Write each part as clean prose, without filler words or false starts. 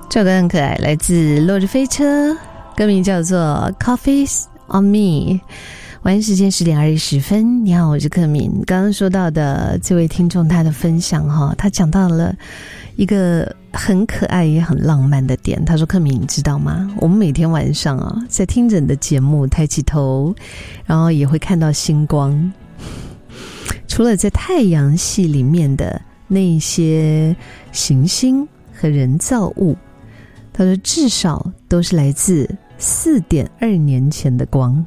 这首歌很可爱，来自落日飞车，歌名叫做 Coffees on Me。晚安时间10点20分，你好，我是克敏。刚刚说到的这位听众他的分享他讲到了一个很可爱也很浪漫的点。他说，克敏你知道吗，我们每天晚上在听着你的节目，抬起头然后也会看到星光，除了在太阳系里面的那些行星和人造物，他说至少都是来自4.2年前的光。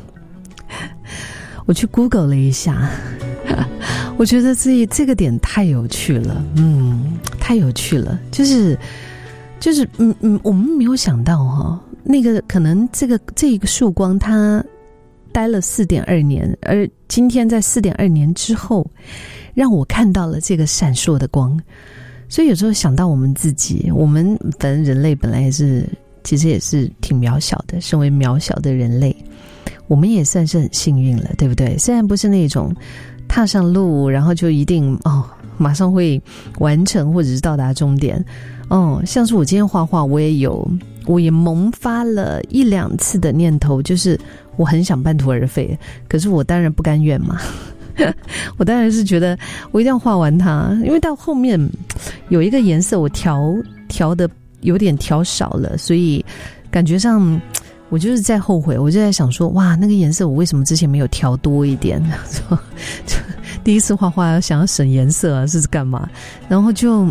我去 Google 了一下，我觉得这个点太有趣了，太有趣了，就是我们没有想到那个可能这一个束光它待了4.2年，而今天在4.2年之后，让我看到了这个闪烁的光。所以有时候想到我们自己，我们反正人类本来其实也是挺渺小的，身为渺小的人类，我们也算是很幸运了，对不对？虽然不是那种踏上路然后就一定马上会完成或者是到达终点，像是我今天画画，我也萌发了1-2次的念头，就是我很想半途而废，可是我当然不甘愿嘛。我当然是觉得我一定要画完它，因为到后面有一个颜色我调的有点调少了，所以感觉上我就是在后悔，我就在想说，哇，那个颜色我为什么之前没有调多一点？就第一次画画想要省颜色啊，是干嘛？然后就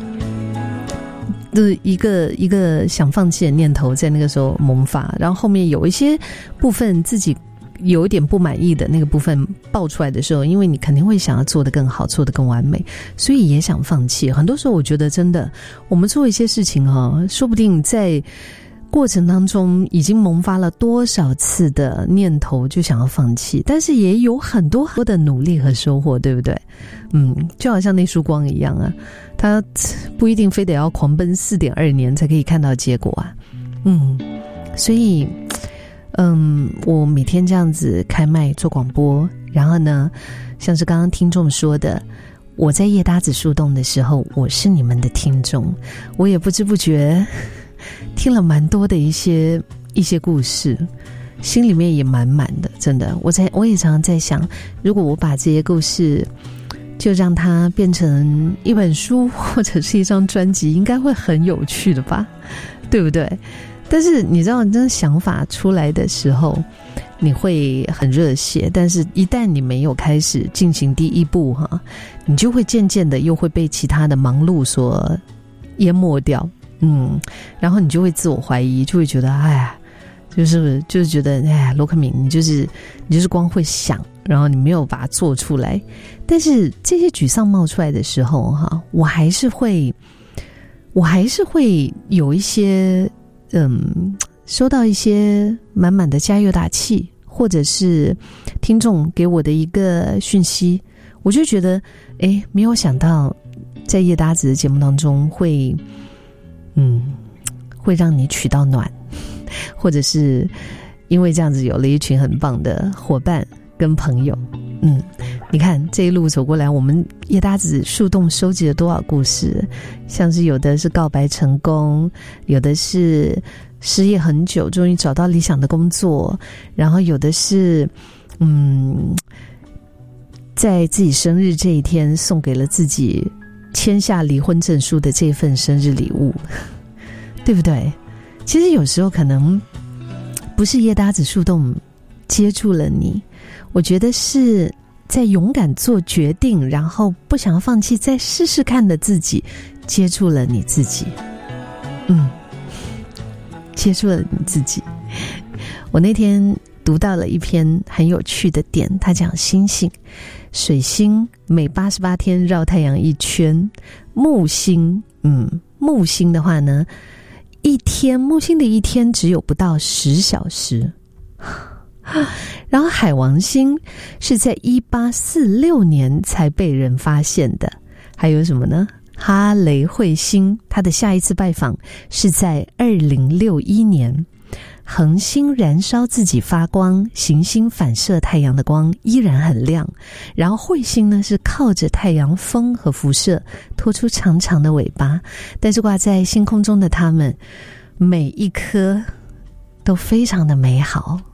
一个想放弃的念头在那个时候萌发，然后后面有一些部分自己有一点不满意的那个部分爆出来的时候，因为你肯定会想要做得更好，做得更完美，所以也想放弃。很多时候我觉得真的我们做一些事情说不定在过程当中已经萌发了多少次的念头就想要放弃，但是也有很多的努力和收获，对不对？就好像那束光一样啊，它不一定非得要狂奔4.2年才可以看到结果啊。所以我每天这样子开麦做广播，然后呢，像是刚刚听众说的，我在夜搭子树洞的时候，我是你们的听众，我也不知不觉听了蛮多的一些故事，心里面也满满的，真的。我也常常在想，如果我把这些故事就让它变成一本书或者是一张专辑，应该会很有趣的吧，对不对？但是你知道，你这想法出来的时候，你会很热血，但是一旦你没有开始进行第一步你就会渐渐的又会被其他的忙碌所淹没掉。然后你就会自我怀疑，就会觉得就是觉得罗克敏，你就是光会想，然后你没有把它做出来。但是这些沮丧冒出来的时候我还是会有一些收到一些满满的加油打气，或者是听众给我的一个讯息，我就觉得没有想到在夜搭子的节目当中会让你取到暖，或者是因为这样子有了一群很棒的伙伴跟朋友。你看这一路走过来，我们夜搭子树洞收集了多少故事，像是有的是告白成功，有的是失业很久终于找到理想的工作，然后有的是在自己生日这一天送给了自己签下离婚证书的这份生日礼物，对不对？其实有时候可能不是夜搭子树洞接住了你，我觉得是在勇敢做决定，然后不想要放弃再试试看的自己接住了你自己。接住了你自己。我那天读到了一篇很有趣的点，他讲星星，水星每88天绕太阳一圈，木星木星的话呢，木星的一天只有不到10小时。然后海王星是在1846年才被人发现的。还有什么呢？哈雷彗星它的下一次拜访是在2061年。 恒星燃烧自己发光，行星反射太阳的光依然很亮，然后彗星呢是靠着太阳风和辐射拖出长长的尾巴，但是挂在星空中的它们每一颗都非常的美好。